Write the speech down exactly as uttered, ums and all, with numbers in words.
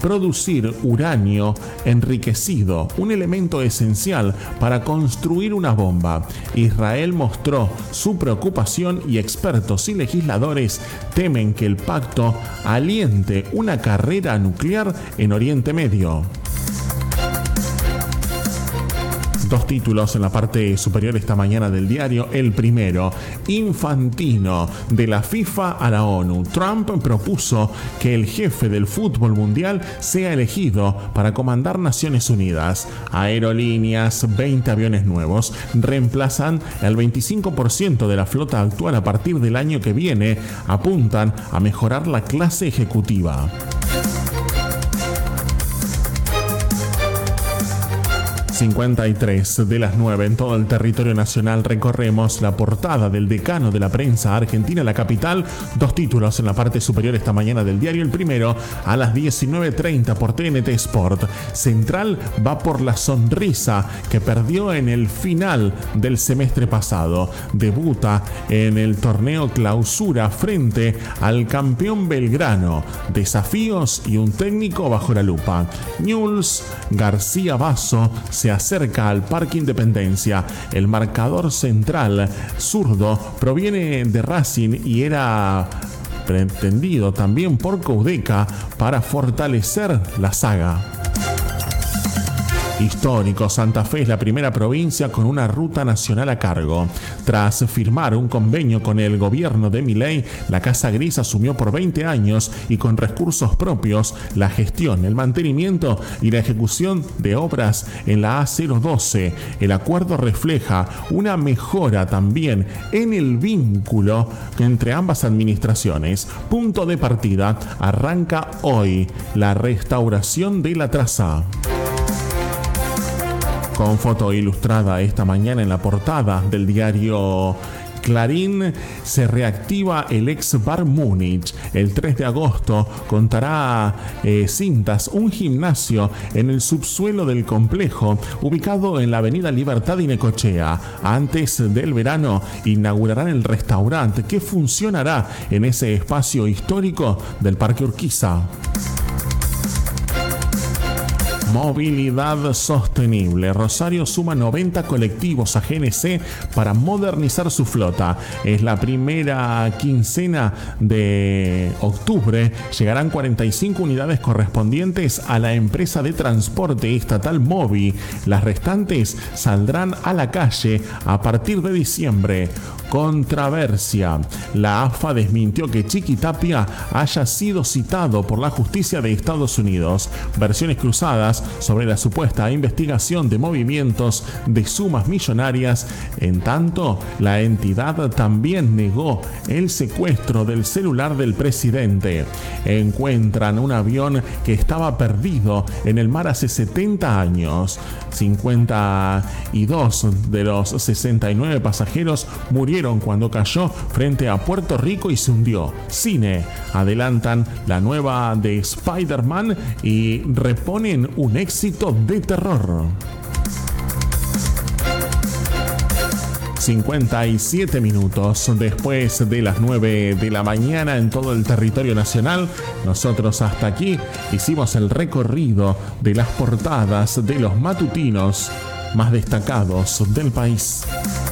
producir uranio enriquecido, un elemento esencial para construir una bomba. Israel mostró su preocupación y expertos y legisladores temen que el pacto aliente una carrera nuclear en Oriente Medio. Dos títulos en la parte superior esta mañana del diario. El primero, Infantino, de la FIFA a la ONU. Trump propuso que el jefe del fútbol mundial sea elegido para comandar Naciones Unidas. Aerolíneas, veinte aviones nuevos, reemplazan el veinticinco por ciento de la flota actual a partir del año que viene. Apuntan a mejorar la clase ejecutiva. cincuenta y tres de las nueve en todo el territorio nacional. Recorremos la portada del decano de la prensa argentina, La Capital. Dos títulos en la parte superior esta mañana del diario. El primero, a las diecinueve treinta por T N T Sport. Central va por la sonrisa que perdió en el final del semestre pasado. Debuta en el torneo Clausura frente al campeón Belgrano. Desafíos y un técnico bajo la lupa. Newell's, García Basso se acerca al Parque Independencia. El marcador central zurdo proviene de Racing y era pretendido también por Coudeca para fortalecer la saga. Histórico, Santa Fe es la primera provincia con una ruta nacional a cargo. Tras firmar un convenio con el gobierno de Milei, la Casa Gris asumió por veinte años y con recursos propios la gestión, el mantenimiento y la ejecución de obras en la A cero doce. El acuerdo refleja una mejora también en el vínculo entre ambas administraciones. Punto de partida, arranca hoy la restauración de la traza. Con foto ilustrada esta mañana en la portada del diario Clarín, se reactiva el ex Bar Múnich. El tres de agosto contará eh, cintas un gimnasio en el subsuelo del complejo, ubicado en la avenida Libertad y Necochea. Antes del verano inaugurarán el restaurante que funcionará en ese espacio histórico del Parque Urquiza. Movilidad sostenible. Rosario suma noventa colectivos a G N C para modernizar su flota. Es la primera quincena de octubre. Llegarán cuarenta y cinco unidades correspondientes a la empresa de transporte estatal Movi. Las restantes saldrán a la calle a partir de diciembre. Controversia. La A F A desmintió que Chiquitapia haya sido citado por la justicia de Estados Unidos. Versiones cruzadas sobre la supuesta investigación de movimientos de sumas millonarias. En tanto, la entidad también negó el secuestro del celular del presidente. Encuentran un avión que estaba perdido en el mar hace setenta años. cincuenta y dos de los sesenta y nueve pasajeros murieron cuando cayó frente a Puerto Rico y se hundió. Cine. Adelantan la nueva de Spider-Man y reponen un éxito de terror. cincuenta y siete minutos después de las nueve de la mañana en todo el territorio nacional. Nosotros hasta aquí hicimos el recorrido de las portadas de los matutinos más destacados del país.